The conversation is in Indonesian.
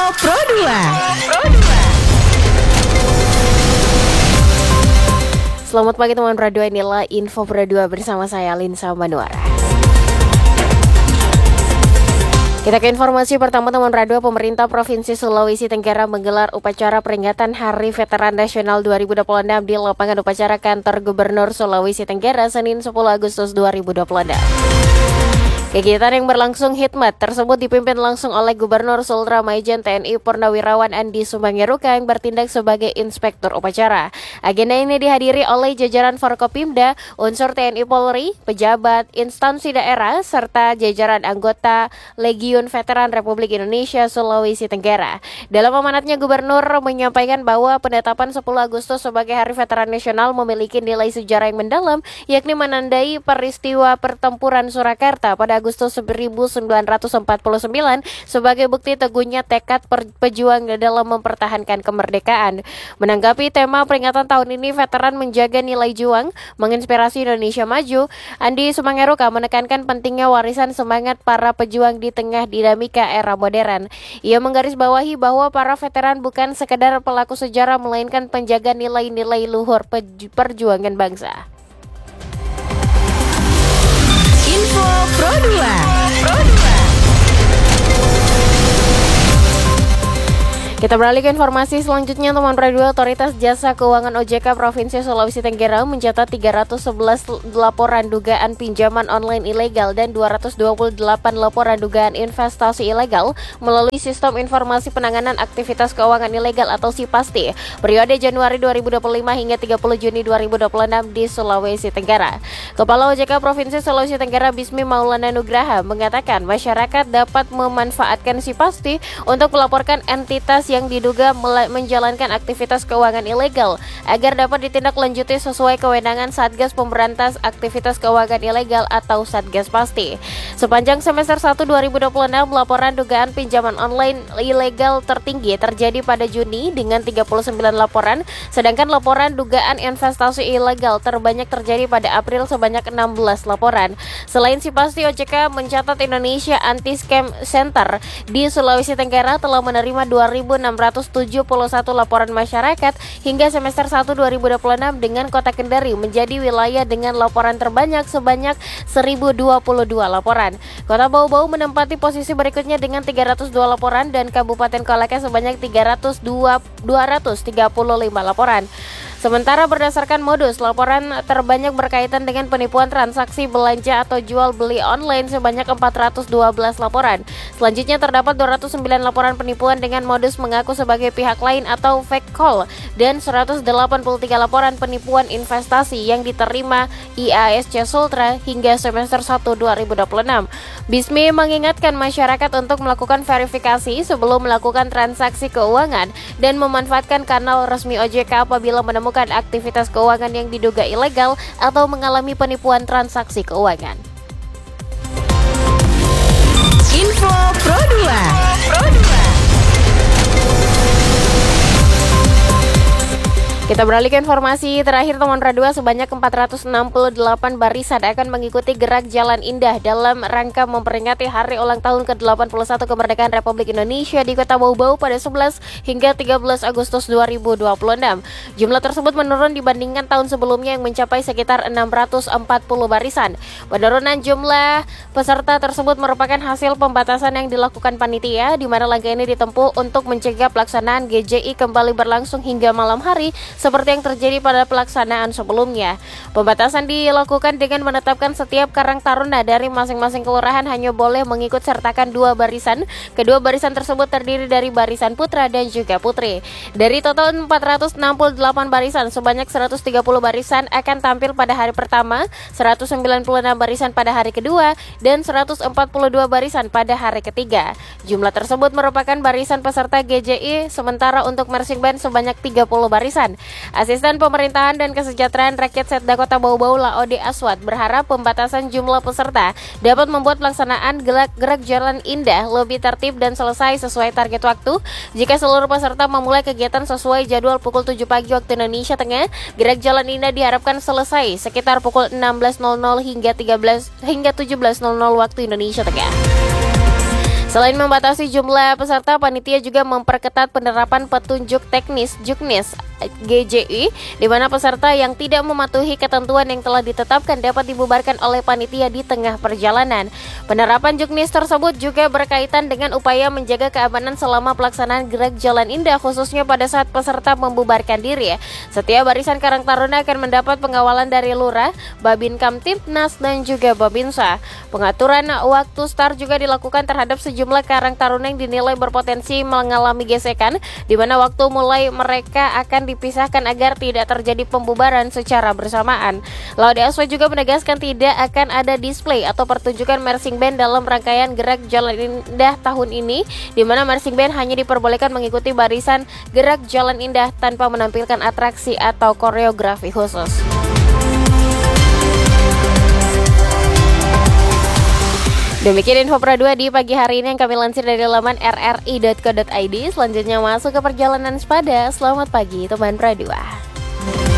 Pro 2. Selamat pagi teman Pro 2, inilah Info Pro 2 bersama saya Linsa Manuara. Kita ke informasi pertama teman Pro 2, pemerintah Provinsi Sulawesi Tenggara menggelar upacara peringatan Hari Veteran Nasional 2026 di lapangan upacara kantor Gubernur Sulawesi Tenggara Senin 10 Agustus 2026. Kegiatan yang berlangsung hikmat tersebut dipimpin langsung oleh Gubernur Sultra Majen TNI Purnawirawan Andi Sumangeruka yang bertindak sebagai inspektur upacara. Agenda ini dihadiri oleh jajaran Forkopimda, unsur TNI Polri, pejabat, instansi daerah, serta jajaran anggota Legiun Veteran Republik Indonesia Sulawesi Tenggara. Dalam amanatnya, Gubernur menyampaikan bahwa penetapan 10 Agustus sebagai Hari Veteran Nasional memiliki nilai sejarah yang mendalam, yakni menandai peristiwa pertempuran Surakarta pada Agustus 1949 sebagai bukti teguhnya tekad pejuang dalam mempertahankan kemerdekaan. Menanggapi tema peringatan tahun ini, veteran menjaga nilai juang, menginspirasi Indonesia maju, Andi Sumangeruka menekankan pentingnya warisan semangat para pejuang di tengah dinamika era modern. Ia menggarisbawahi bahwa para veteran bukan sekedar pelaku sejarah, melainkan penjaga nilai-nilai luhur perjuangan bangsa. Info Pro 2. Kita beralih ke informasi selanjutnya teman Pro 2. Otoritas Jasa Keuangan OJK Provinsi Sulawesi Tenggara mencatat 311 laporan dugaan pinjaman online ilegal dan 228 laporan dugaan investasi ilegal melalui Sistem Informasi Penanganan Aktivitas Keuangan Ilegal atau SIPASTI periode Januari 2025 hingga 30 Juni 2026 di Sulawesi Tenggara. Kepala OJK Provinsi Sulawesi Tenggara Bismi Maulana Nugraha mengatakan masyarakat dapat memanfaatkan SIPASTI untuk melaporkan entitas yang diduga menjalankan aktivitas keuangan ilegal agar dapat ditindaklanjuti sesuai kewenangan Satgas Pemberantas Aktivitas Keuangan Ilegal atau Satgas Pasti. Sepanjang semester 1 2026, laporan dugaan pinjaman online ilegal tertinggi terjadi pada Juni dengan 39 laporan, sedangkan laporan dugaan investasi ilegal terbanyak terjadi pada April sebanyak 16 laporan. Selain SIPASTI, OJK mencatat Indonesia Anti-Scam Center di Sulawesi Tenggara telah menerima 2.671 laporan masyarakat hingga semester 1 2026 dengan Kota Kendari menjadi wilayah dengan laporan terbanyak sebanyak 1.022 laporan. Kota Bau-Bau menempati posisi berikutnya dengan 302 laporan dan Kabupaten Kolaka sebanyak 235 laporan. Sementara berdasarkan modus, laporan terbanyak berkaitan dengan penipuan transaksi belanja atau jual beli online sebanyak 412 laporan. Selanjutnya terdapat 209 laporan penipuan dengan modus mengaku sebagai pihak lain atau fake call dan 183 laporan penipuan investasi yang diterima IASC Sultra hingga semester 1 2026. Bismi mengingatkan masyarakat untuk melakukan verifikasi sebelum melakukan transaksi keuangan dan memanfaatkan kanal resmi OJK apabila menemukan aktivitas keuangan yang diduga ilegal atau mengalami penipuan transaksi keuangan. Info Pro 2. Kita beralih ke informasi terakhir teman Pro 2, sebanyak 468 barisan akan mengikuti gerak Jalan Indah dalam rangka memperingati hari ulang tahun ke-81 kemerdekaan Republik Indonesia di Kota Bau-Bau pada 11 hingga 13 Agustus 2026. Jumlah tersebut menurun dibandingkan tahun sebelumnya yang mencapai sekitar 640 barisan. Penurunan jumlah peserta tersebut merupakan hasil pembatasan yang dilakukan panitia, di mana langkah ini ditempuh untuk mencegah pelaksanaan GJI kembali berlangsung hingga malam hari seperti yang terjadi pada pelaksanaan sebelumnya. Pembatasan dilakukan dengan menetapkan setiap karang taruna dari masing-masing kelurahan hanya boleh mengikut sertakan 2 barisan. Kedua barisan tersebut terdiri dari barisan putra dan juga putri. Dari total 468 barisan, sebanyak 130 barisan akan tampil pada hari pertama, 196 barisan pada hari kedua, dan 142 barisan pada hari ketiga. Jumlah tersebut merupakan barisan peserta GJI, sementara untuk marching band sebanyak 30 barisan. Asisten Pemerintahan dan Kesejahteraan Rakyat Setda Kota Bau-Bau Laode Aswad berharap pembatasan jumlah peserta dapat membuat pelaksanaan gerak Jalan Indah lebih tertib dan selesai sesuai target waktu. Jika seluruh peserta memulai kegiatan sesuai jadwal pukul 7 pagi waktu Indonesia Tengah, gerak Jalan Indah diharapkan selesai sekitar pukul 16.00 hingga 17.00 waktu Indonesia Tengah. Selain membatasi jumlah peserta, panitia juga memperketat penerapan petunjuk teknis Juknis GJI, di mana peserta yang tidak mematuhi ketentuan yang telah ditetapkan dapat dibubarkan oleh panitia di tengah perjalanan. Penerapan Juknis tersebut juga berkaitan dengan upaya menjaga keamanan selama pelaksanaan Gerak Jalan Indah, khususnya pada saat peserta membubarkan diri. Setiap barisan Karang Taruna akan mendapat pengawalan dari Lurah, Babin Kamtibnas, dan juga Babinsa. Pengaturan waktu start juga dilakukan terhadap sejumlah Karang Taruna yang dinilai berpotensi mengalami gesekan, di mana waktu mulai mereka akan dipisahkan agar tidak terjadi pembubaran secara bersamaan. Laude Aswa juga menegaskan tidak akan ada display atau pertunjukan marching band dalam rangkaian Gerak Jalan Indah tahun ini, di mana marching band hanya diperbolehkan mengikuti barisan Gerak Jalan Indah tanpa menampilkan atraksi atau koreografi khusus. Demikian info Pro 2 di pagi hari ini yang kami lansir dari laman rri.co.id. Selanjutnya masuk ke perjalanan sepada. Selamat pagi teman Pro 2.